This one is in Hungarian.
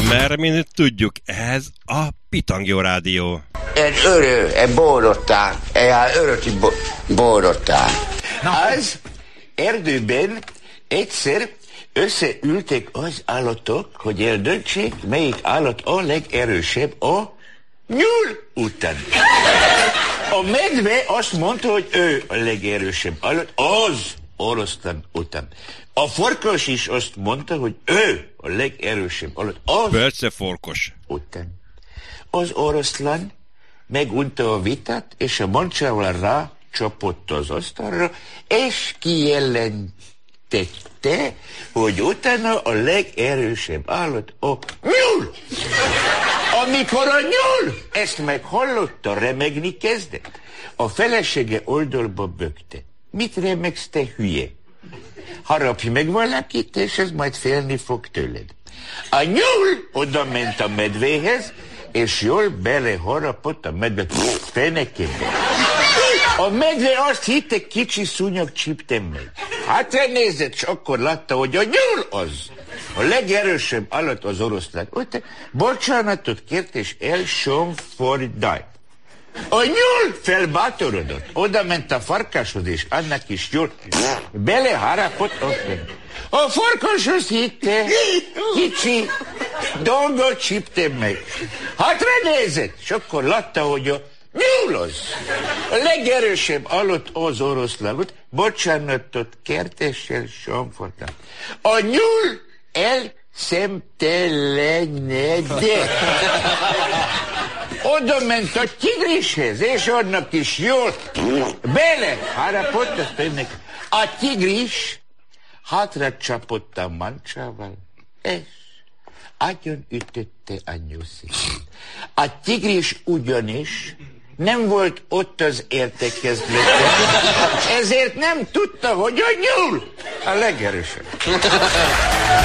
Mert mi tudjuk, ez a Pitangyó Rádió. Egy bórottál, öröti bórottál. Az erdőben egyszer összeültek az állatok, hogy eldöntsék, melyik állat a legerősebb a nyúl után. A medve azt mondta, hogy ő a legerősebb állat az oroszlán után. A farkas is azt mondta, hogy ő a legerősebb állat az Persze farkas után. Az oroszlán megunta a vitát, és a mancsával rácsapott az asztalra, és kijelentette, hogy utána a legerősebb állat a nyúl. Amikor a nyúl ezt meghallotta, remegni kezdett. A felesége oldalba bökte. Mit remegsz, te hülye? Harapj meg valakit, és ez majd félni fog tőled. A nyúl oda ment a medvéhez, és jól beleharapott a medve fenekébe. A medve azt hitte, kicsi szúnyog csípte meg. Hátra nézett, és akkor látta, hogy a nyúl az. A legerősebb állat az oroszlán. Ott bocsánatot kért, és elsomfordált. A nyúl felbátorodott. Oda ment a farkashoz, és annak is jól beleharapott a fenébe. A farkas azt hitte, kicsi dolgot csípte meg. Hátra nézett, és akkor látta, hogy a nyúl az. A legerősebb állat az oroszlán. Bocsánatot kért, és elsomfordált. A nyúl elszemtelenedett. Oda ment a tigrishez, és annak is jól beleharapott a fenébe. A tigris hátra csapott a mancsával, és agyon ütötte a nyuszit. A tigris ugyanis nem volt ott az értekezleten, ezért nem tudta, hogy a nyúl a legerősebb.